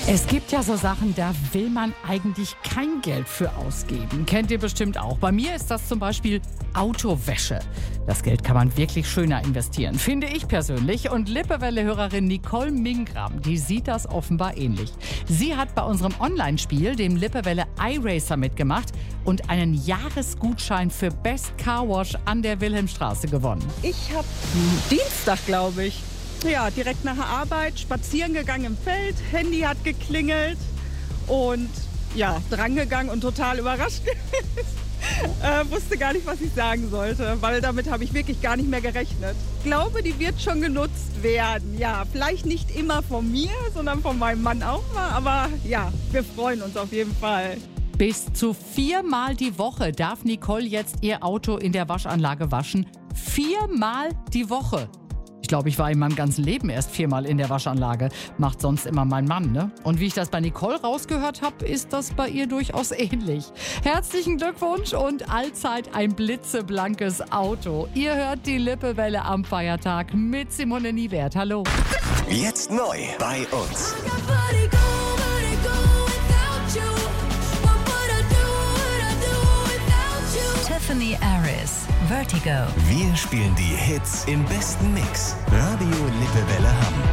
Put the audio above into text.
Es gibt ja so Sachen, da will man eigentlich kein Geld für ausgeben. Kennt ihr bestimmt auch. Bei mir ist das zum Beispiel Autowäsche. Das Geld kann man wirklich schöner investieren, finde ich persönlich. Und Lippewelle-Hörerin Nicole Mingram, die sieht das offenbar ähnlich. Sie hat bei unserem Online-Spiel, dem Lippewelle iRacer, mitgemacht und einen Jahresgutschein für Best Car Wash an der Wilhelmstraße gewonnen. Ich habe Dienstag, glaube ich. Ja, direkt nach der Arbeit, spazieren gegangen im Feld, Handy hat geklingelt und ja, drangegangen und total überrascht. Wusste gar nicht, was ich sagen sollte, weil damit habe ich wirklich gar nicht mehr gerechnet. Ich glaube, die wird schon genutzt werden. Ja, vielleicht nicht immer von mir, sondern von meinem Mann auch mal, aber ja, wir freuen uns auf jeden Fall. Bis zu 4-mal die Woche darf Nicole jetzt ihr Auto in der Waschanlage waschen. 4-mal die Woche. Ich glaube, ich war in meinem ganzen Leben erst 4-mal in der Waschanlage. Macht sonst immer mein Mann, ne? Und wie ich das bei Nicole rausgehört habe, ist das bei ihr durchaus ähnlich. Herzlichen Glückwunsch und allzeit ein blitzeblankes Auto. Ihr hört die Lippewelle am Feiertag mit Simone Niewert. Hallo. Jetzt neu bei uns. Tiffany Aris, Vertigo. Wir spielen die Hits im besten Mix. Radio Lippewelle Hamm.